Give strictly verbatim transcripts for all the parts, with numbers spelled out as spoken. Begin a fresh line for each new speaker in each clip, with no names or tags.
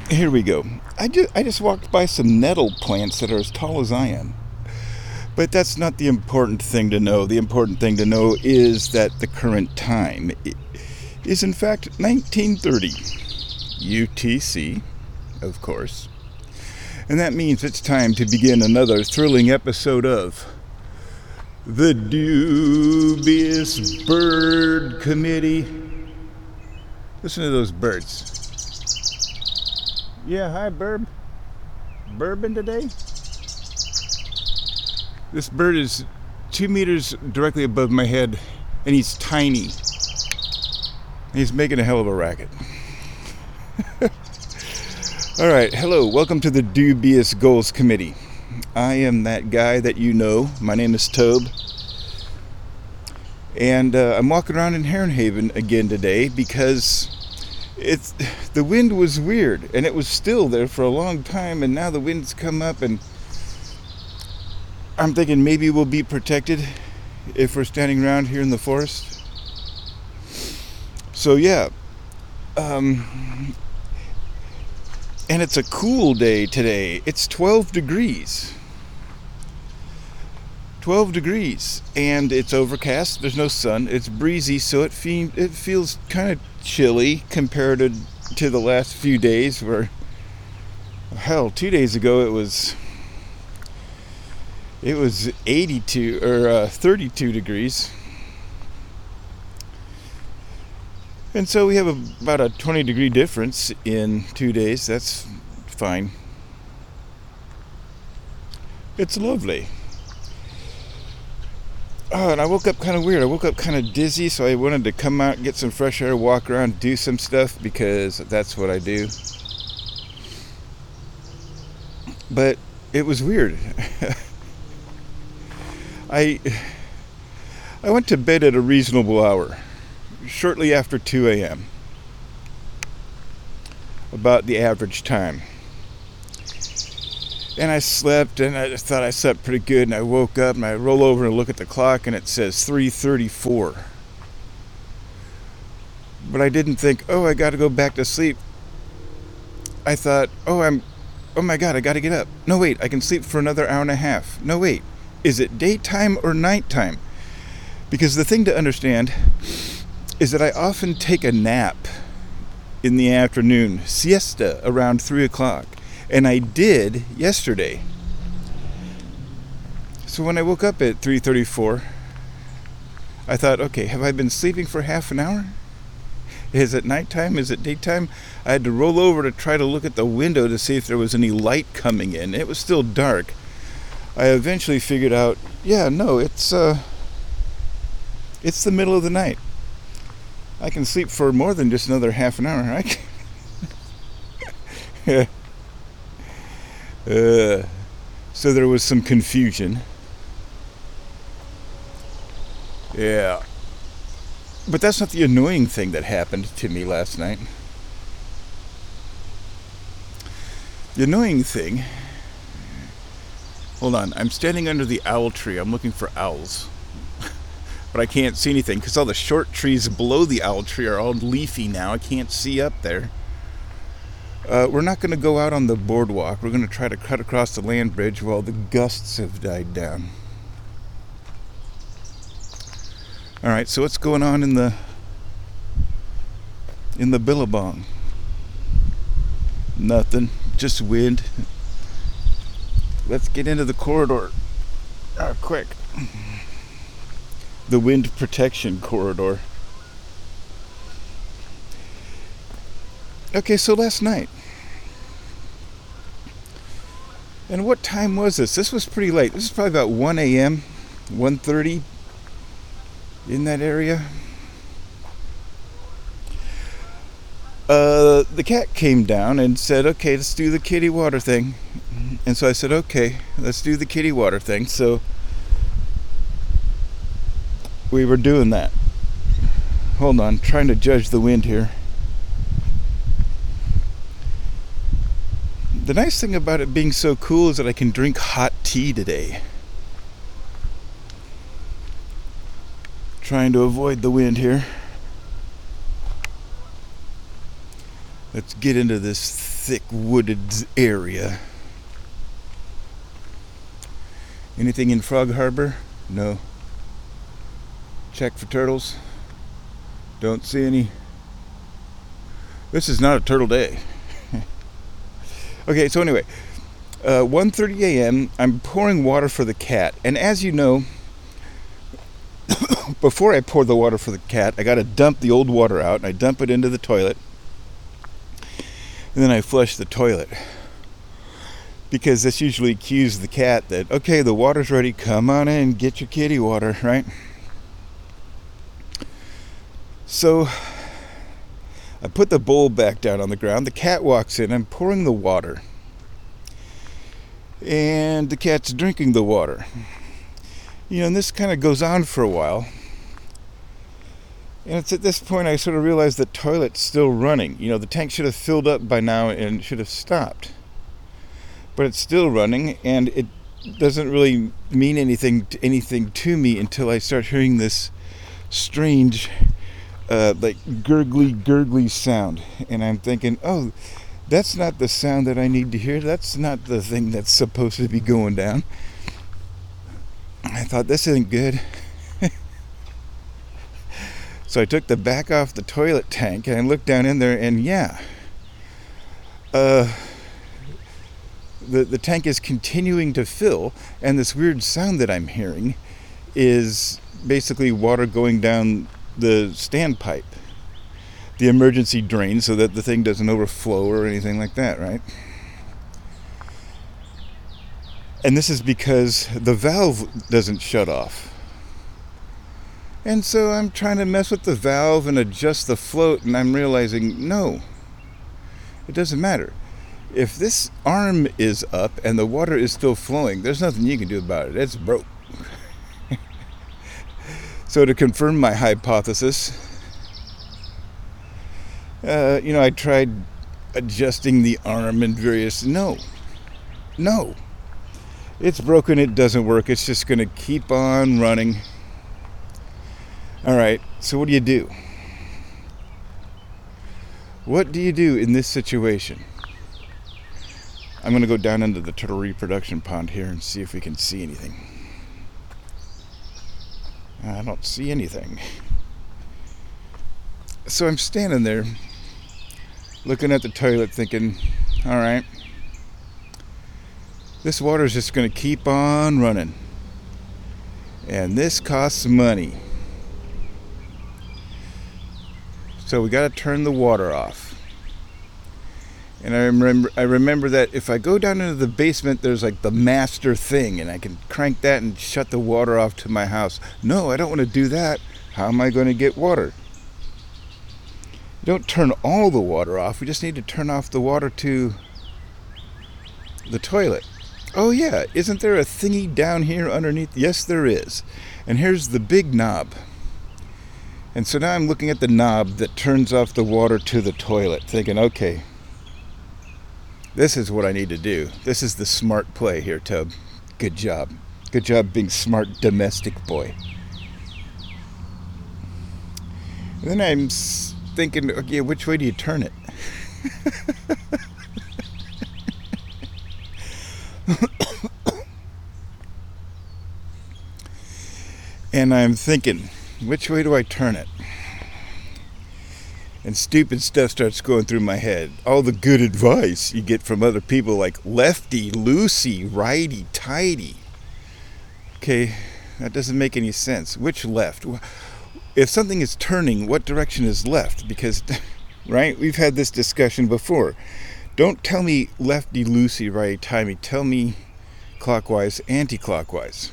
Here we go. I just, I just walked by some nettle plants that are as tall as I am. But that's not the important thing to know. The important thing to know is that the current time is in fact nineteen thirty U T C, of course. And that means it's time to begin another thrilling episode of The Dubious Bird Committee. Listen to those birds. Yeah, hi, Burb. Bourbon today? This bird is two meters directly above my head, and he's tiny. He's making a hell of a racket. All right, hello, welcome to the Dubious Goals Committee. I am that guy that you know. My name is Tobe. And uh, I'm walking around in Heron Haven again today because it's the wind was weird, and it was still there for a long time, and now the wind's come up, and I'm thinking maybe we'll be protected if we're standing around here in the forest. So yeah, um, and it's a cool day today. It's twelve degrees. twelve degrees, and it's overcast. There's no sun. It's breezy, so it, fe- it feels kind of chilly compared to, to the last few days where, hell, two days ago it was it was eighty-two or uh, thirty-two degrees. And so we have a, about a twenty degree difference in two days. That's fine. It's lovely. Oh, and I woke up kind of weird. I woke up kind of dizzy, so I wanted to come out, get some fresh air, walk around, do some stuff, because that's what I do. But it was weird. I I went to bed at a reasonable hour, shortly after two a.m., about the average time. And I slept, and I thought I slept pretty good, and I woke up, and I roll over and look at the clock, and it says three thirty-four. But I didn't think, oh, I got to go back to sleep. I thought, oh, I'm, oh my God, I got to get up. No, wait, I can sleep for another hour and a half. No, wait, is it daytime or nighttime? Because the thing to understand is that I often take a nap in the afternoon, siesta, around three o'clock. And I did yesterday. So when I woke up at three thirty-four, I thought, okay, have I been sleeping for half an hour? Is it nighttime? Is it daytime? I had to roll over to try to look at the window to see if there was any light coming in. It was still dark. I eventually figured out, yeah, no, it's uh, it's the middle of the night. I can sleep for more than just another half an hour. I can yeah. Uh, so there was some confusion. Yeah. But that's not the annoying thing that happened to me last night. The annoying thing... Hold on, I'm standing under the owl tree. I'm looking for owls. But I can't see anything because all the short trees below the owl tree are all leafy now. I can't see up there. Uh, we're not going to go out on the boardwalk. We're going to try to cut across the land bridge while the gusts have died down. All right, so what's going on in the in the Billabong? Nothing, just wind. Let's get into the corridor. Oh, quick. The wind protection corridor. Okay, so last night. And what time was this? This was pretty late. This is probably about one a.m., one thirty, in that area. Uh, the cat came down and said, okay, let's do the kitty water thing. And so I said, okay, let's do the kitty water thing. So we were doing that. Hold on, trying to judge the wind here. The nice thing about it being so cool is that I can drink hot tea today. Trying to avoid the wind here. Let's get into this thick wooded area. Anything in Frog Harbor? No. Check for turtles. Don't see any. This is not a turtle day. Okay, so anyway, uh, one thirty a.m. I'm pouring water for the cat, and as you know, before I pour the water for the cat, I got to dump the old water out, and I dump it into the toilet, and then I flush the toilet, because this usually cues the cat that, okay, the water's ready, come on in, get your kitty water, right? So I put the bowl back down on the ground. The cat walks in. I'm pouring the water. And the cat's drinking the water. You know, and this kind of goes on for a while. And it's at this point I sort of realized the toilet's still running. You know, the tank should have filled up by now and should have stopped. But it's still running, and it doesn't really mean anything to, anything to me until I start hearing this strange Uh, like gurgly, gurgly sound. And I'm thinking, oh, that's not the sound that I need to hear. That's not the thing that's supposed to be going down. I thought, this isn't good. So I took the back off the toilet tank and I looked down in there, and yeah, uh, the, the tank is continuing to fill, and this weird sound that I'm hearing is basically water going down the standpipe, the emergency drain, so that the thing doesn't overflow or anything like that, right? And this is because the valve doesn't shut off. And so I'm trying to mess with the valve and adjust the float, and I'm realizing, no, it doesn't matter. If this arm is up and the water is still flowing, there's nothing you can do about it. It's broke. So to confirm my hypothesis, uh, you know, I tried adjusting the arm and various, no, no, it's broken, it doesn't work, it's just going to keep on running. All right, so what do you do? What do you do in this situation? I'm going to go down into the turtle reproduction pond here and see if we can see anything. I don't see anything. So I'm standing there looking at the toilet thinking, all right, this water is just going to keep on running. And this costs money. So we got to turn the water off. And I remember I remember that if I go down into the basement, there's like the master thing, and I can crank that and shut the water off to my house. No, I don't want to do that. How am I going to get water? You don't turn all the water off. We just need to turn off the water to the toilet. Oh yeah, isn't there a thingy down here underneath? Yes, there is. And here's the big knob. And so now I'm looking at the knob that turns off the water to the toilet, thinking, okay, this is what I need to do. This is the smart play here, Tub. Good job. Good job being smart domestic boy. And then I'm thinking, okay, which way do you turn it? And I'm thinking, which way do I turn it? And stupid stuff starts going through my head. All the good advice you get from other people, like lefty, loosey, righty, tighty. Okay, that doesn't make any sense. Which left? If something is turning, what direction is left? Because, right, we've had this discussion before. Don't tell me lefty, loosey, righty, tighty. Tell me clockwise, anti-clockwise.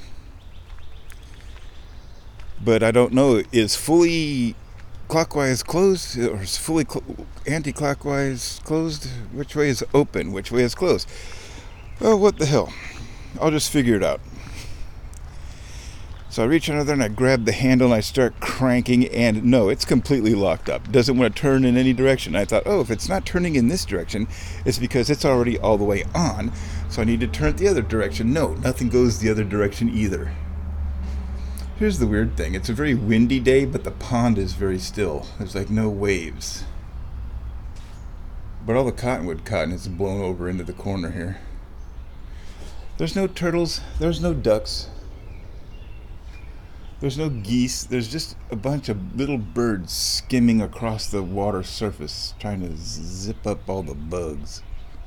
But I don't know, is fully clockwise closed or is fully cl- anti-clockwise closed? Which way is open? Which way is closed? Oh, what the hell? I'll just figure it out. So I reach under there and I grab the handle and I start cranking, and no, it's completely locked up. It doesn't want to turn in any direction. I thought, oh, if it's not turning in this direction, it's because it's already all the way on, so I need to turn it the other direction. No, nothing goes the other direction either. Here's the weird thing. It's a very windy day, but the pond is very still. There's like no waves. But all the cottonwood cotton is blown over into the corner here. There's no turtles. There's no ducks. There's no geese. There's just a bunch of little birds skimming across the water surface, trying to zip up all the bugs.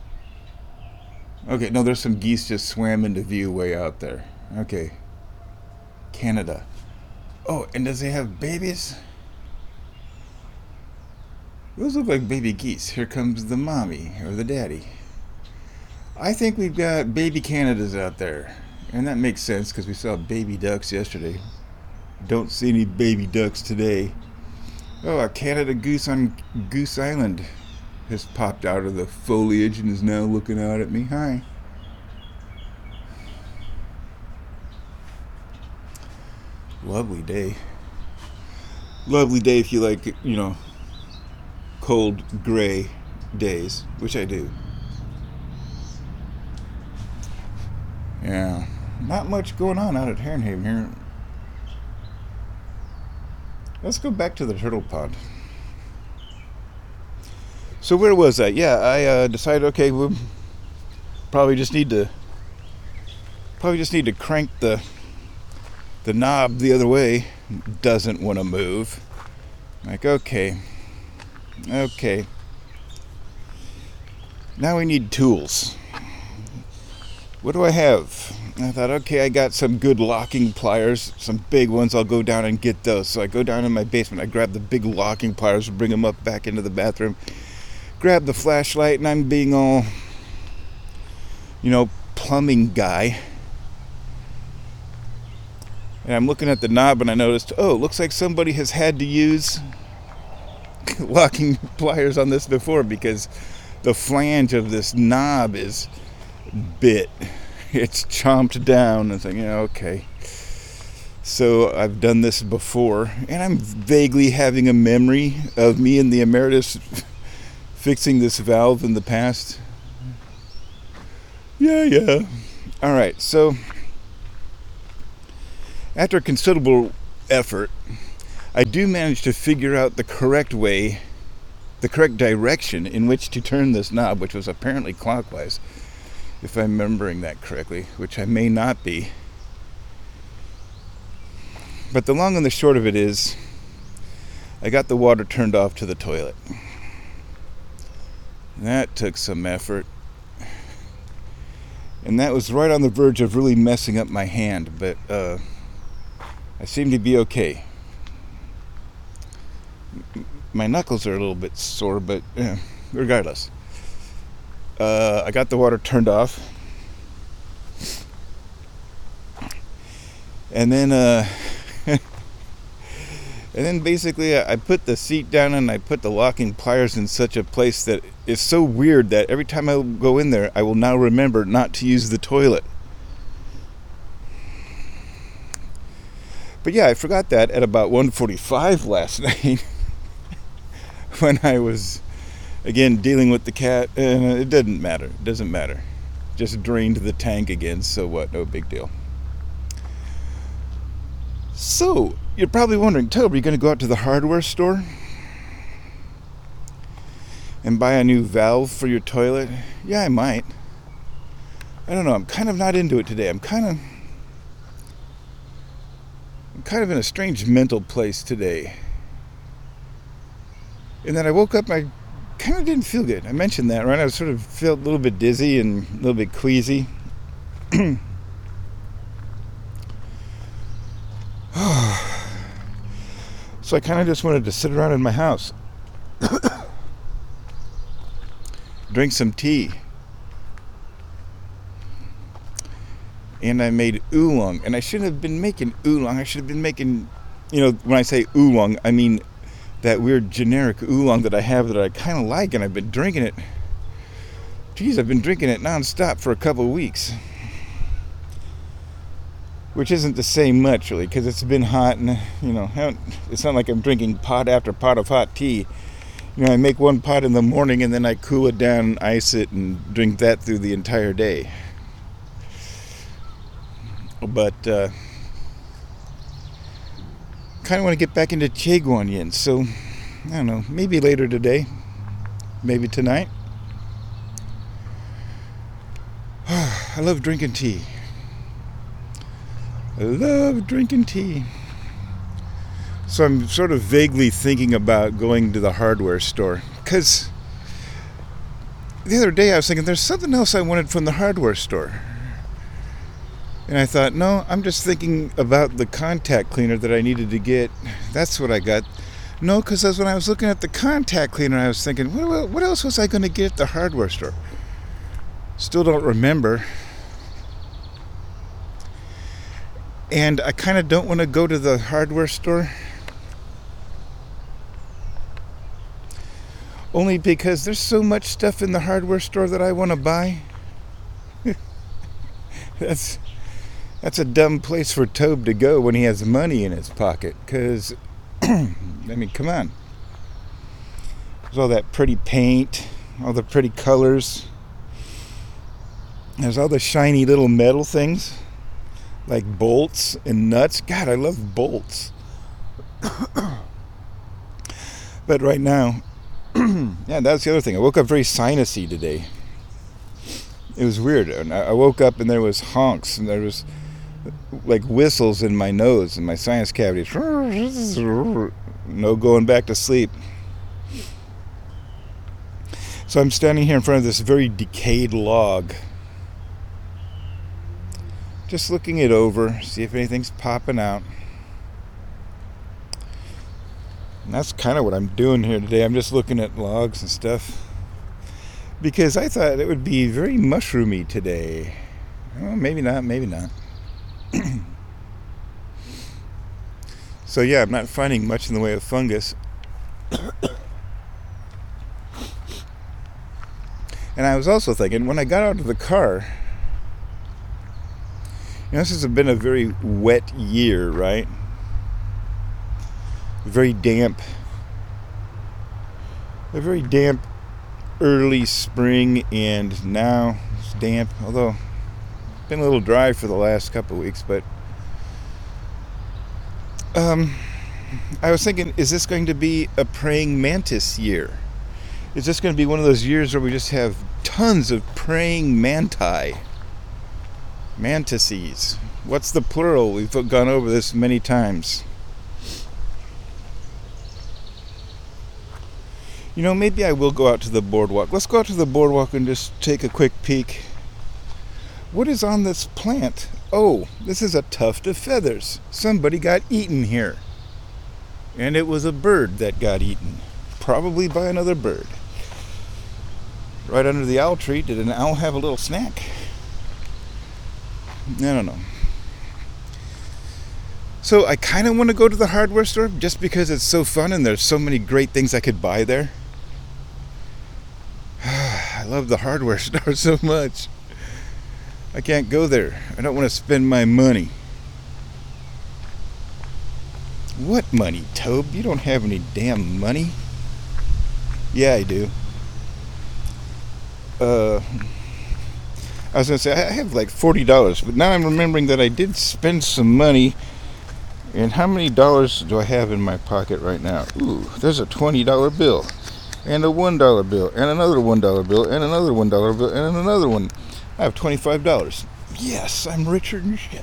Okay, no, there's some geese just swam into view way out there. Okay. Canada. Oh, and does it have babies? Those look like baby geese. Here comes the mommy or the daddy. I think we've got baby Canadas out there. And that makes sense because we saw baby ducks yesterday. Don't see any baby ducks today. Oh, a Canada goose on Goose Island has popped out of the foliage and is now looking out at me. Hi. Lovely day. Lovely day if you like, you know, cold, gray days, which I do. Yeah, not much going on out at Herrenhaven here. Let's go back to the turtle pond. So where was I? Yeah, I uh, decided, okay, we probably just need to, probably just need to crank the, the knob the other way. Doesn't want to move. Like, okay, okay. Now we need tools. What do I have? I thought, okay, I got some good locking pliers, some big ones. I'll go down and get those. So I go down in my basement. I grab the big locking pliers, bring them up back into the bathroom, grab the flashlight, and I'm being all, you know, plumbing guy. And I'm looking at the knob and I noticed, oh, looks like somebody has had to use locking pliers on this before because the flange of this knob is bit. It's chomped down. It's like, yeah, okay. So I've done this before, and I'm vaguely having a memory of me and the emeritus fixing this valve in the past. Yeah, yeah. All right, so after considerable effort, I do manage to figure out the correct way, the correct direction in which to turn this knob, which was apparently clockwise, if I'm remembering that correctly, which I may not be. But the long and the short of it is, I got the water turned off to the toilet. That took some effort. And that was right on the verge of really messing up my hand, but uh, I seem to be okay. My knuckles are a little bit sore, but uh, regardless. Uh, I got the water turned off. And then, uh, and then basically I put the seat down and I put the locking pliers in such a place that it's so weird that every time I go in there, I will now remember not to use the toilet. But yeah, I forgot that at about one forty-five last night when I was, again, dealing with the cat, and it didn't matter. It doesn't matter. Just drained the tank again, so what? No big deal. So, you're probably wondering, Toby, are you going to go out to the hardware store and buy a new valve for your toilet? Yeah, I might. I don't know. I'm kind of not into it today. I'm kind of... I'm kind of in a strange mental place today. And then I woke up and I kind of didn't feel good. I mentioned that, right? I sort of felt a little bit dizzy and a little bit queasy. So I kind of just wanted to sit around in my house. Drink some tea. And I made oolong. And I shouldn't have been making oolong. I should have been making, you know, when I say oolong, I mean that weird generic oolong that I have that I kind of like, and I've been drinking it. Geez, I've been drinking it nonstop for a couple of weeks. Which isn't to say much, really, because it's been hot, and, you know, it's not like I'm drinking pot after pot of hot tea. You know, I make one pot in the morning, and then I cool it down, ice it, and drink that through the entire day. But, uh, kind of want to get back into Chaeguan Yin, so, I don't know, maybe later today, maybe tonight. I love drinking tea. I love drinking tea. So I'm sort of vaguely thinking about going to the hardware store. Because the other day I was thinking there's something else I wanted from the hardware store. And I thought, no, I'm just thinking about the contact cleaner that I needed to get. That's what I got. No, because when I was looking at the contact cleaner, I was thinking, what, what else was I going to get at the hardware store? Still don't remember. And I kind of don't want to go to the hardware store. Only because there's so much stuff in the hardware store that I want to buy. That's that's a dumb place for Tobe to go when he has money in his pocket. Because, I mean, come on. There's all that pretty paint, all the pretty colors. There's all the shiny little metal things, like bolts and nuts. God, I love bolts. But right now, yeah, that's the other thing. I woke up very sinusy today. It was weird. And I woke up and there was honks and there was like whistles in my nose and my sinus cavity. No going back to sleep. So I'm standing here in front of this very decayed log, just looking it over, see if anything's popping out. And that's kind of what I'm doing here today. I'm just looking at logs and stuff. Because I thought it would be very mushroomy today. Well, maybe not, maybe not. So yeah, I'm not finding much in the way of fungus. And I was also thinking, when I got out of the car, you know, this has been a very wet year, right? Very damp. A very damp early spring, and now it's damp. Although it's been a little dry for the last couple of weeks, but um, I was thinking, is this going to be a praying mantis year? Is this going to be one of those years where we just have tons of praying manti? Mantises. What's the plural? We've gone over this many times. You know, maybe I will go out to the boardwalk. Let's go out to the boardwalk and just take a quick peek. What is on this plant? Oh, this is a tuft of feathers. Somebody got eaten here. And it was a bird that got eaten. Probably by another bird. Right under the owl tree, did an owl have a little snack? I don't know. So I kind of want to go to the hardware store just because it's so fun and there's so many great things I could buy there. I love the hardware store so much. I can't go there. I don't want to spend my money. What money, Tobe? You don't have any damn money. Yeah, I do. Uh, I was going to say, I have like forty dollars, but now I'm remembering that I did spend some money. And how many dollars do I have in my pocket right now? Ooh, there's a twenty dollar bill, and a one dollar bill, and another one dollar bill, and another one dollar bill, and another one. I have twenty-five dollars. Yes, I'm richer than shit.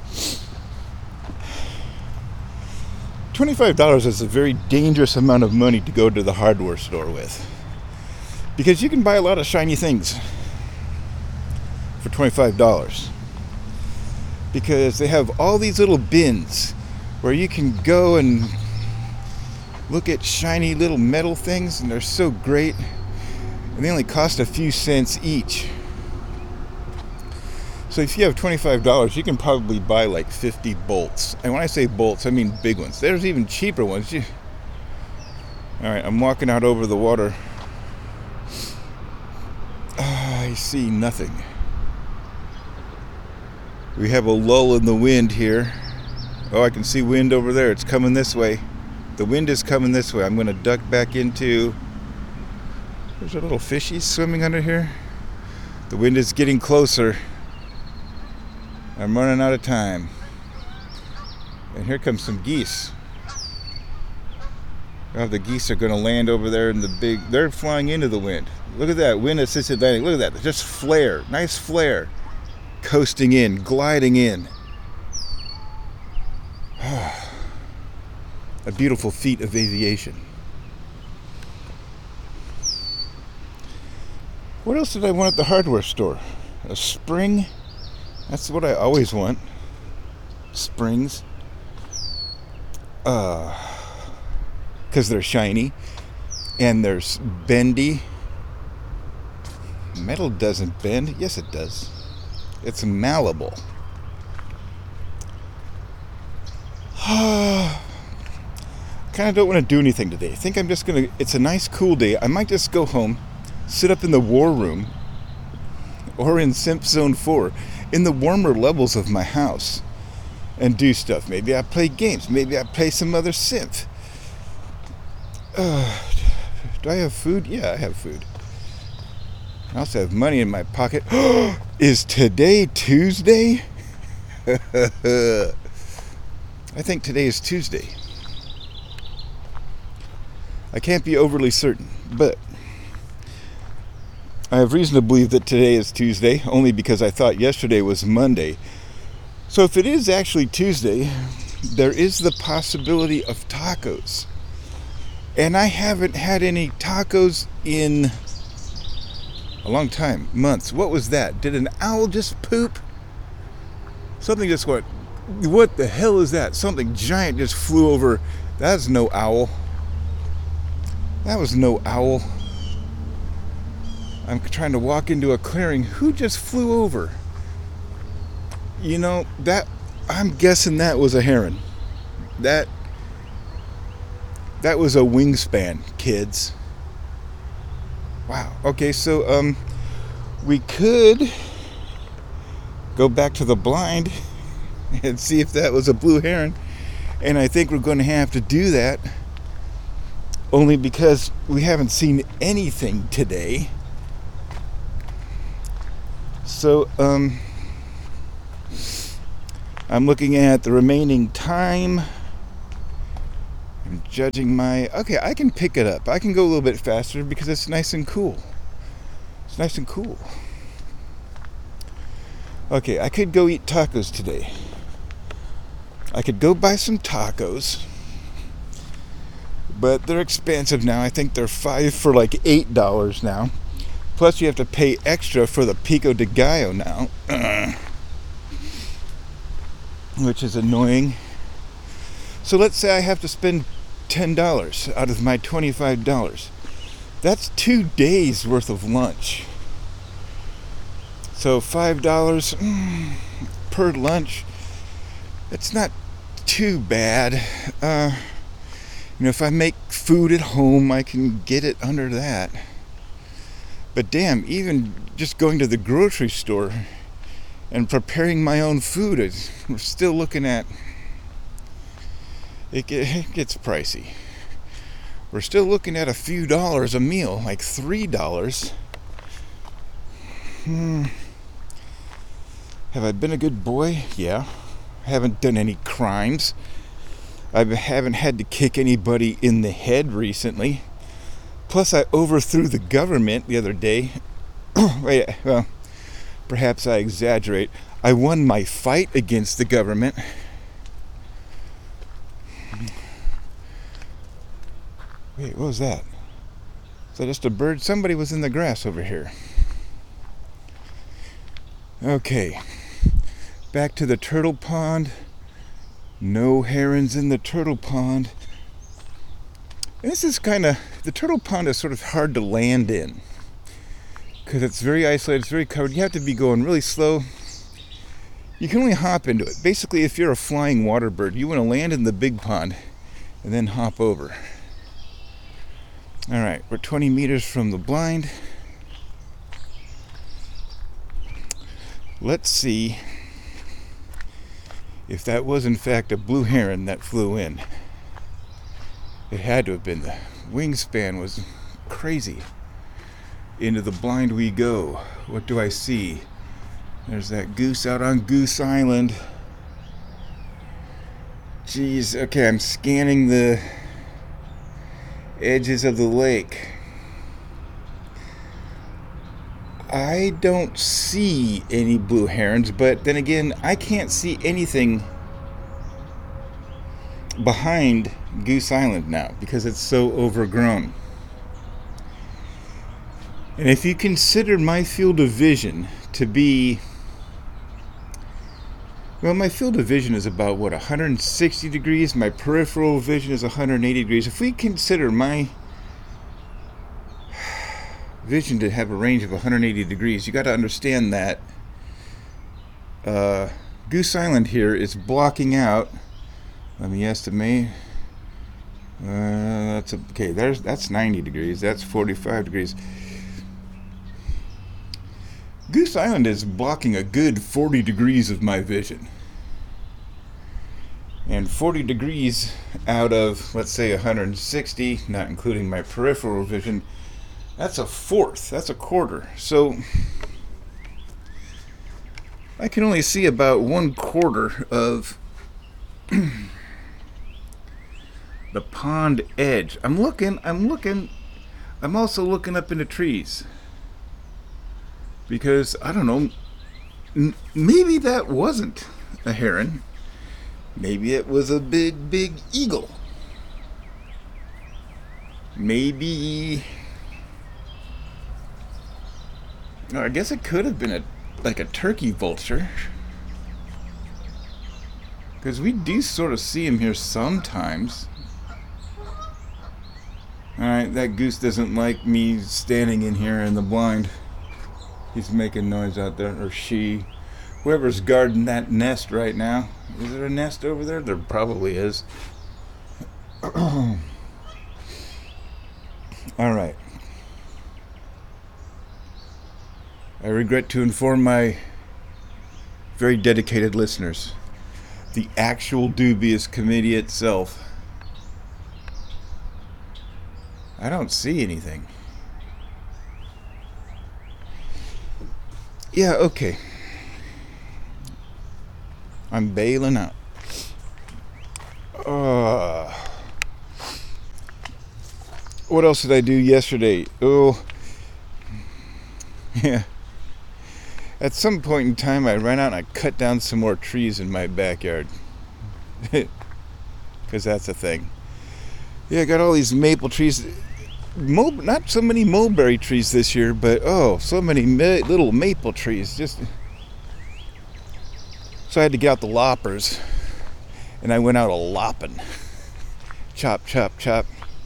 twenty-five dollars is a very dangerous amount of money to go to the hardware store with. Because you can buy a lot of shiny things for twenty-five dollars. Because they have all these little bins where you can go and look at shiny little metal things, and they're so great. And they only cost a few cents each. So if you have twenty-five dollars, you can probably buy like fifty bolts. And when I say bolts, I mean big ones. There's even cheaper ones. You... Alright, I'm walking out over the water. I see nothing. We have a lull in the wind here. Oh, I can see wind over there. It's coming this way. The wind is coming this way. I'm going to duck back into... There's a little fishy swimming under here. The wind is getting closer. I'm running out of time. And here comes some geese. Oh, the geese are going to land over there in the big... They're flying into the wind. Look at that. Wind assisted landing. Look at that. Just flare. Nice flare. coasting in, gliding in. A beautiful feat of aviation. What else did I want at the hardware store? A spring? That's what I always want. Springs. Uh, because they're shiny. And they're bendy. Metal doesn't bend. Yes, it does. It's malleable. Kind of don't want to do anything today. I think I'm just going to... It's a nice, cool day. I might just go home, sit up in the war room, or in Simp Zone four, in the warmer levels of my house, and do stuff. Maybe I play games. Maybe I play some other synth. Uh, do I have food? Yeah, I have food. I also have money in my pocket. Is today Tuesday? I think today is Tuesday. I can't be overly certain, but I have reason to believe that today is Tuesday, only because I thought yesterday was Monday. So if it is actually Tuesday, there is the possibility of tacos. And I haven't had any tacos in a long time, months. What was that? Did an owl just poop? Something just went, what the hell is that? Something giant just flew over. That's no owl. That was no owl. I'm trying to walk into a clearing. Who just flew over? You know, that, I'm guessing that was a heron. That, that was a wingspan, kids. Wow. Okay, so, um, we could go back to the blind and see if that was a blue heron. And I think we're going to have to do that. Only because we haven't seen anything today. So, um, I'm looking at the remaining time. I'm judging my... Okay, I can pick it up. I can go a little bit faster because it's nice and cool. It's nice and cool. Okay, I could go eat tacos today. I could go buy some tacos. But they're expensive now. I think they're five for like eight dollars now. Plus you have to pay extra for the pico de gallo now. Uh, which is annoying. So let's say I have to spend ten dollars out of my twenty-five dollars. That's two days worth of lunch. So five dollars mm, per lunch. It's not too bad. Uh... You know, if I make food at home, I can get it under that. But damn, even just going to the grocery store and preparing my own food, is, we're still looking at... It, get, it gets pricey. We're still looking at a few dollars a meal, like three dollars. Hmm. Have I been a good boy? Yeah. I haven't done any crimes. I haven't had to kick anybody in the head recently. Plus, I overthrew the government the other day. Wait, well, perhaps I exaggerate. I won my fight against the government. Wait, what was that? Is that just a bird? Somebody was in the grass over here. Okay. Back to the turtle pond. No herons in the turtle pond. And this is kind of, the turtle pond is sort of hard to land in because it's very isolated, it's very covered. You have to be going really slow. You can only hop into it. Basically, if you're a flying water bird, you want to land in the big pond and then hop over. All right, we're twenty meters from the blind. Let's see if that was in fact a blue heron that flew in. It had to have been. The wingspan was crazy. Into the blind we go. What do I see? There's that goose out on Goose Island. Jeez, okay, I'm scanning the edges of the lake. I don't see any blue herons, but then again, I can't see anything behind Goose Island now because it's so overgrown. And if you consider my field of vision to be, well, my field of vision is about, what, one hundred sixty degrees? My peripheral vision is one hundred eighty degrees. If we consider my vision to have a range of one hundred eighty degrees, you got to understand that uh, Goose Island here is blocking out, let me estimate, uh, that's, a, okay, there's, that's ninety degrees, that's forty-five degrees. Goose Island is blocking a good forty degrees of my vision. And forty degrees out of, let's say, one hundred sixty, not including my peripheral vision, that's a fourth, that's a quarter. So I can only see about one quarter of the pond edge. I'm looking, I'm looking, I'm also looking up into trees. Because, I don't know, m- maybe that wasn't a heron. Maybe it was a big, big eagle. Maybe, oh, I guess it could have been a like a turkey vulture. Because we do sort of see him here sometimes. Alright, that goose doesn't like me standing in here in the blind. He's making noise out there, or she. Whoever's guarding that nest right now. Is there a nest over there? There probably is. Alright. I regret to inform my very dedicated listeners, the actual dubious committee itself, I don't see anything. Yeah, okay. I'm bailing out. Uh, what else did I do yesterday? Oh, yeah. At some point in time, I ran out and I cut down some more trees in my backyard. Because that's a thing. Yeah, I got all these maple trees. Mul- not so many mulberry trees this year, but oh, so many ma- little maple trees. Just so I had to get out the loppers, and I went out a lopping. Chop, chop, chop.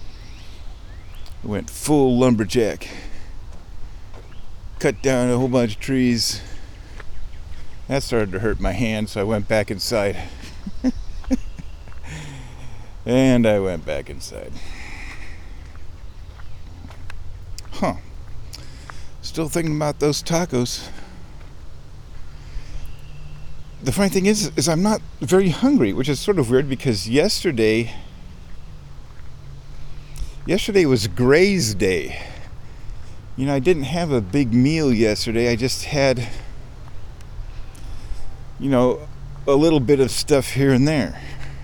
I went full lumberjack. Cut down a whole bunch of trees. That started to hurt my hand, so I went back inside. And I went back inside. Huh. Still thinking about those tacos. The funny thing is, is I'm not very hungry, which is sort of weird because yesterday, yesterday was Gray's Day. You know, I didn't have a big meal yesterday. I just had, you know, a little bit of stuff here and there.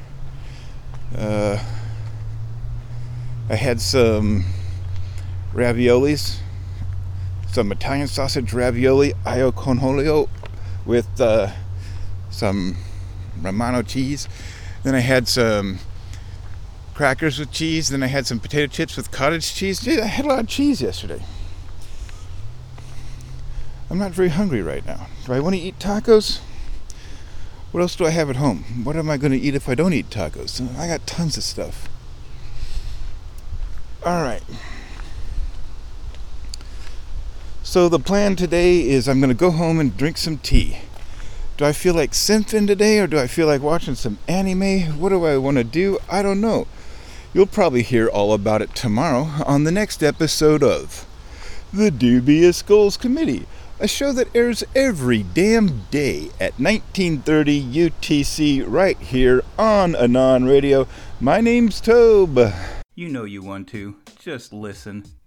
Uh, I had some raviolis, some Italian sausage ravioli, aglio con olio, with uh, some Romano cheese. Then I had some crackers with cheese. Then I had some potato chips with cottage cheese. Dude, I had a lot of cheese yesterday. I'm not very hungry right now. Do I want to eat tacos? What else do I have at home? What am I going to eat if I don't eat tacos? I got tons of stuff. Alright. So the plan today is I'm going to go home and drink some tea. Do I feel like simping today, or do I feel like watching some anime? What do I want to do? I don't know. You'll probably hear all about it tomorrow on the next episode of The Dubious Goals Committee, a show that airs every damn day at nineteen thirty U T C right here on Anon Radio. My name's Tobe.
You know you want to. Just listen.